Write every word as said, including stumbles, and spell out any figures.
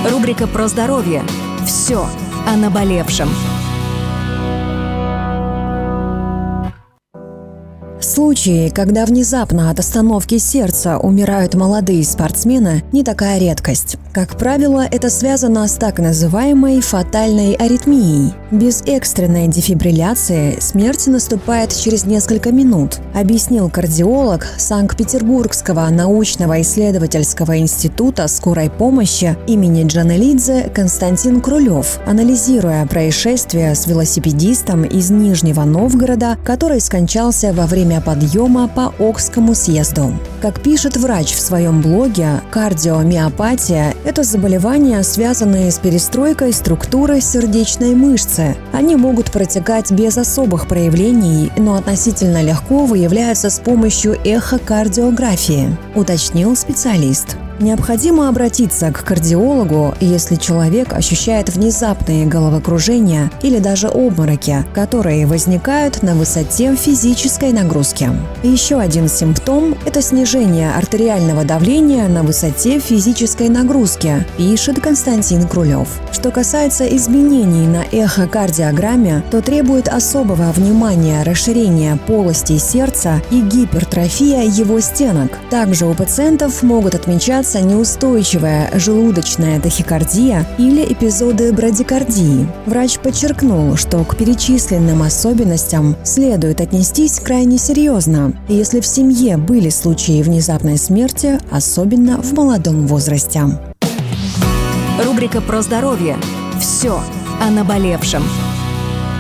Рубрика про здоровье. Все о наболевшем. Случаи, когда внезапно от остановки сердца умирают молодые спортсмены, не такая редкость. Как правило, это связано с так называемой фатальной аритмией. Без экстренной дефибрилляции смерть наступает через несколько минут, объяснил кардиолог Санкт-Петербургского научного исследовательского института скорой помощи имени Джанелидзе Константин Крулев, анализируя происшествие с велосипедистом из Нижнего Новгорода, который скончался во время подъема по Окскому съезду. Как пишет врач в своем блоге, кардиомиопатия – это заболевания, связанные с перестройкой структуры сердечной мышцы. Они могут протекать без особых проявлений, но относительно легко выявляются с помощью эхокардиографии, уточнил специалист. Необходимо обратиться к кардиологу, если человек ощущает внезапные головокружения или даже обмороки, которые возникают на высоте физической нагрузки. Еще один симптом – это снижение артериального давления на высоте физической нагрузки, пишет Константин Крулев. Что касается изменений на эхокардиограмме, то требует особого внимания расширение полостей сердца и гипертрофия его стенок. Также у пациентов могут отмечаться неустойчивая желудочная тахикардия или эпизоды брадикардии. Врач подчеркнул, что к перечисленным особенностям следует отнестись крайне серьезно, если в семье были случаи внезапной смерти, особенно в молодом возрасте. Рубрика про здоровье. Все о наболевшем.